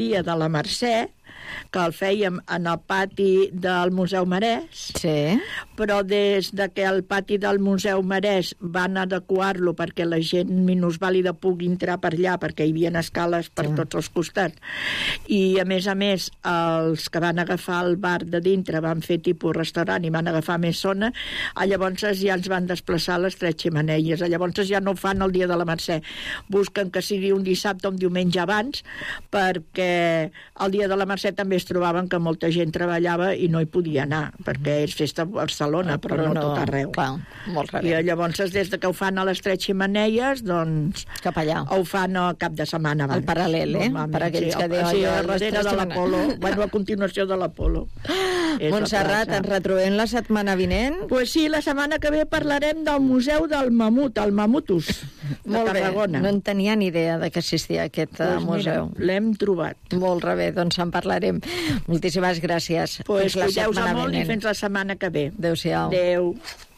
Dia de la Mercè, que el fèiem en el pati del Museu Marès, Sí. però des de que el pati del Museu Marès van adequar-lo perquè la gent minusvàlida pugui entrar per allà, perquè hi havia escales per tots els costats, i a més, els que van agafar el bar de dintre van fer tipus restaurant i van agafar més zona, llavors ja ens van desplaçar a les Tres Xemeneies. Llavors ja no fan el Dia de la Mercè, busquen que sigui un dissabte o un diumenge abans, perquè el Dia de la Mercè també es trobaven que molta gent treballava i no hi podia anar, perquè és festa a Barcelona, però no tot arreu. Clar, molt rebé. I llavors, des de que ho fan a les Tres Xemeneies, doncs cap allà. Ho fan al cap de setmana abans. El paral·lel, per aquells que diuen... Sí, a darrere de l'Apolo, bueno, a continuació de l'Apolo. Montserrat, ens retrobem la setmana vinent? Pues sí, la setmana que ve parlarem del Museu del Mamut, el Mamutus, de Tarragona. No en tenia ni idea de que existia aquest museu. L'hem trobat. Molt rebé, doncs en parlarem. Moltíssimes gràcies. Cuideu-vos molt i fins la setmana que ve. Adéu-siau. Adéu.